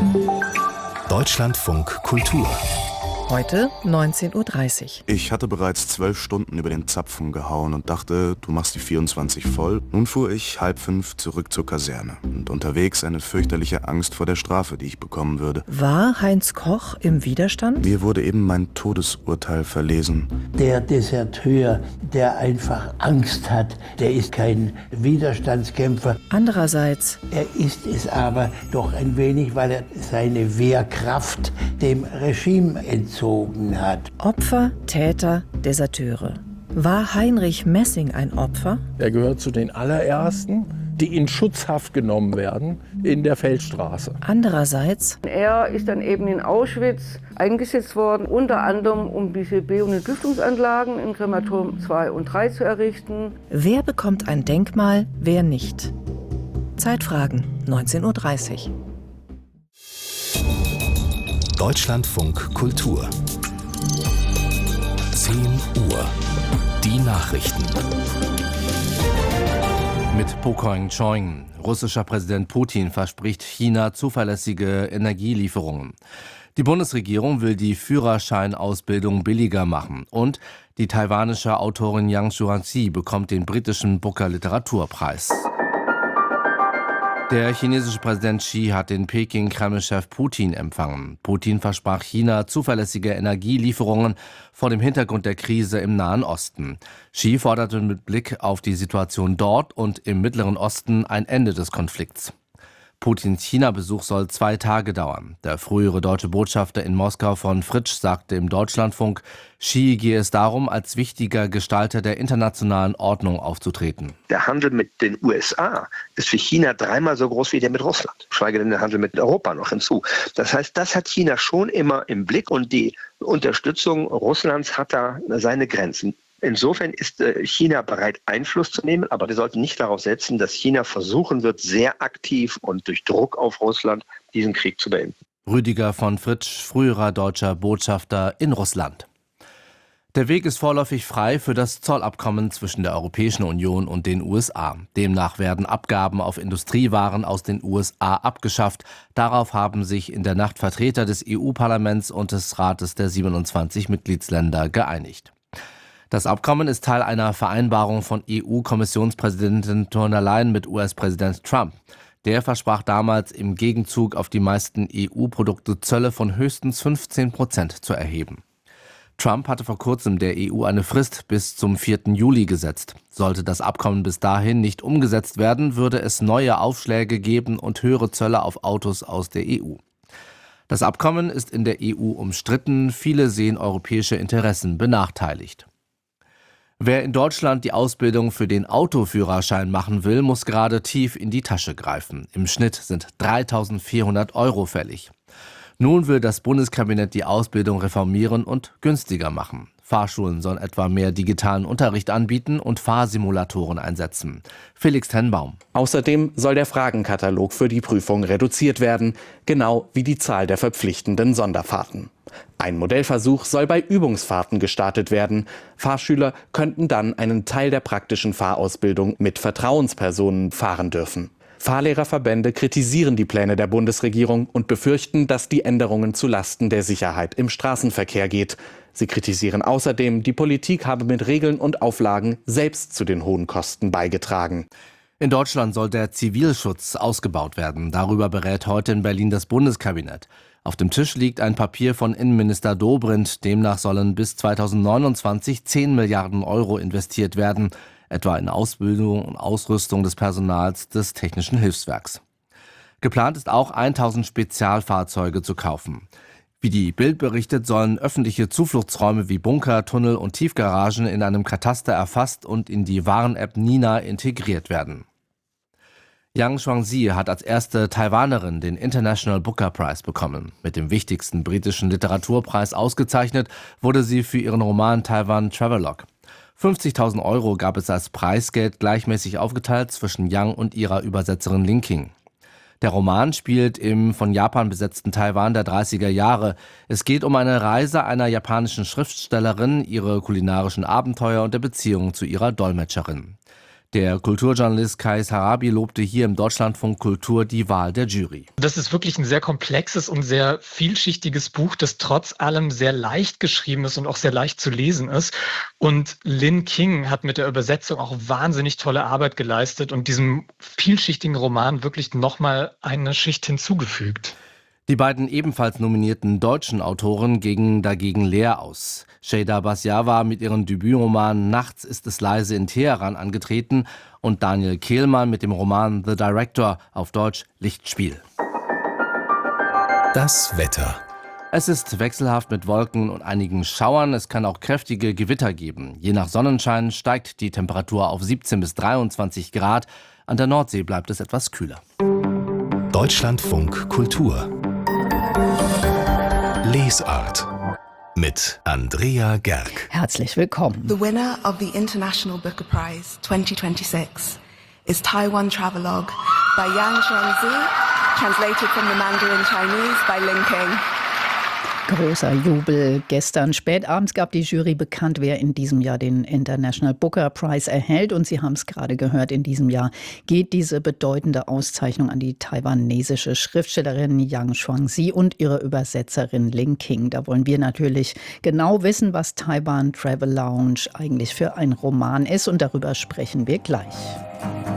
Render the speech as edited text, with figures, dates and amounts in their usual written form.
Deutschlandfunk Kultur. Heute 19:30 Uhr. Ich hatte bereits 12 Stunden über den Zapfen gehauen und dachte, du machst die 24 voll. Nun fuhr ich 4:30 zurück zur Kaserne und unterwegs eine fürchterliche Angst vor der Strafe, die ich bekommen würde. War Heinz Koch im Widerstand? Mir wurde eben mein Todesurteil verlesen. Der Deserteur, der einfach Angst hat, der ist kein Widerstandskämpfer. Andererseits, Er ist es aber doch ein wenig, weil er seine Wehrkraft dem Regime entzogen hat. Opfer, Täter, Deserteure. War Heinrich Messing ein Opfer? Er gehört zu den allerersten, die in Schutzhaft genommen werden in der Feldstraße. Andererseits, Er ist dann eben in Auschwitz eingesetzt worden, unter anderem um diese Be- und Entlüftungsanlagen in Krematorium 2 und 3 zu errichten. wer bekommt ein Denkmal, wer nicht? Zeitfragen, 19:30 Uhr. Deutschlandfunk Kultur. 10 Uhr. Die Nachrichten. Mit Pokoing Choing. Russischer Präsident Putin verspricht China zuverlässige Energielieferungen. Die Bundesregierung will die Führerscheinausbildung billiger machen. Und die taiwanische Autorin Yang Xuanxi bekommt den britischen Booker Literaturpreis. Der chinesische Präsident Xi hat den Peking-Kreml-Chef Putin empfangen. Putin versprach China zuverlässige Energielieferungen vor dem Hintergrund der Krise im Nahen Osten. Xi forderte mit Blick auf die Situation dort und im Mittleren Osten ein Ende des Konflikts. Putins China-Besuch soll 2 Tage dauern. Der frühere deutsche Botschafter in Moskau von Fritsch sagte im Deutschlandfunk, Xi gehe es darum, als wichtiger Gestalter der internationalen Ordnung aufzutreten. Der Handel mit den USA ist für China 3-mal so groß wie der mit Russland. Schweige denn der Handel mit Europa noch hinzu. Das heißt, das hat China schon immer im Blick und die Unterstützung Russlands hat da seine Grenzen. Insofern ist China bereit, Einfluss zu nehmen, aber wir sollten nicht darauf setzen, dass China versuchen wird, sehr aktiv und durch Druck auf Russland diesen Krieg zu beenden. Rüdiger von Fritsch, früherer deutscher Botschafter in Russland. Der Weg ist vorläufig frei für das Zollabkommen zwischen der Europäischen Union und den USA. Demnach werden Abgaben auf Industriewaren aus den USA abgeschafft. Darauf haben sich in der Nacht Vertreter des EU-Parlaments und des Rates der 27 Mitgliedsländer geeinigt. Das Abkommen ist Teil einer Vereinbarung von EU-Kommissionspräsidentin von der Leyen mit US-Präsident Trump. Der versprach damals im Gegenzug auf die meisten EU-Produkte Zölle von höchstens 15% zu erheben. Trump hatte vor kurzem der EU eine Frist bis zum 4. Juli gesetzt. Sollte das Abkommen bis dahin nicht umgesetzt werden, würde es neue Aufschläge geben und höhere Zölle auf Autos aus der EU. Das Abkommen ist in der EU umstritten. Viele sehen europäische Interessen benachteiligt. Wer in Deutschland die Ausbildung für den Autoführerschein machen will, muss gerade tief in die Tasche greifen. Im Schnitt sind 3.400 € fällig. Nun will das Bundeskabinett die Ausbildung reformieren und günstiger machen. Fahrschulen sollen etwa mehr digitalen Unterricht anbieten und Fahrsimulatoren einsetzen. Felix Tenbaum. Außerdem soll der Fragenkatalog für die Prüfung reduziert werden, genau wie die Zahl der verpflichtenden Sonderfahrten. Ein Modellversuch soll bei Übungsfahrten gestartet werden. Fahrschüler könnten dann einen Teil der praktischen Fahrausbildung mit Vertrauenspersonen fahren dürfen. Fahrlehrerverbände kritisieren die Pläne der Bundesregierung und befürchten, dass die Änderungen zu Lasten der Sicherheit im Straßenverkehr geht. Sie kritisieren außerdem, die Politik habe mit Regeln und Auflagen selbst zu den hohen Kosten beigetragen. In Deutschland soll der Zivilschutz ausgebaut werden. Darüber berät heute in Berlin das Bundeskabinett. Auf dem Tisch liegt ein Papier von Innenminister Dobrindt. Demnach sollen bis 2029 10 Milliarden € investiert werden, etwa in Ausbildung und Ausrüstung des Personals des Technischen Hilfswerks. Geplant ist auch 1000 Spezialfahrzeuge zu kaufen. Wie die Bild berichtet, sollen öffentliche Zufluchtsräume wie Bunker, Tunnel und Tiefgaragen in einem Kataster erfasst und in die Warn-App Nina integriert werden. Yang Xuanxi hat als erste Taiwanerin den International Booker Prize bekommen. Mit dem wichtigsten britischen Literaturpreis ausgezeichnet wurde sie für ihren Roman Taiwan Travelogue. 50.000 € gab es als Preisgeld, gleichmäßig aufgeteilt zwischen Yang und ihrer Übersetzerin Ling Qing. Der Roman spielt im von Japan besetzten Taiwan der 30er Jahre. Es geht um eine Reise einer japanischen Schriftstellerin, ihre kulinarischen Abenteuer und der Beziehung zu ihrer Dolmetscherin. Der Kulturjournalist Kais Harabi lobte hier im Deutschlandfunk Kultur die Wahl der Jury. Das ist wirklich ein sehr komplexes und sehr vielschichtiges Buch, das trotz allem sehr leicht geschrieben ist und auch sehr leicht zu lesen ist. Und Lynn King hat mit der Übersetzung auch wahnsinnig tolle Arbeit geleistet und diesem vielschichtigen Roman wirklich nochmal eine Schicht hinzugefügt. Die beiden ebenfalls nominierten deutschen Autoren gingen dagegen leer aus. Şeyda Basiar war mit ihrem Debütroman Nachts ist es leise in Teheran angetreten und Daniel Kehlmann mit dem Roman The Director, auf Deutsch Lichtspiel. Das Wetter. Es ist wechselhaft mit Wolken und einigen Schauern. Es kann auch kräftige Gewitter geben. Je nach Sonnenschein steigt die Temperatur auf 17 bis 23 Grad. An der Nordsee bleibt es etwas kühler. Deutschlandfunk Kultur. Lesart mit Andrea Gerg. Herzlich willkommen. The winner of the International Booker Prize 2026 is Taiwan Travelogue by Yang Xuanzi, translated from the Mandarin Chinese by Lin King. Großer Jubel. Gestern spätabends gab die Jury bekannt, wer in diesem Jahr den International Booker Prize erhält. Und Sie haben es gerade gehört, in diesem Jahr geht diese bedeutende Auszeichnung an die taiwanesische Schriftstellerin Yang Xuanzi und ihre Übersetzerin Lin King. Da wollen wir natürlich genau wissen, was Taiwan Travel Lounge eigentlich für ein Roman ist. Und darüber sprechen wir gleich.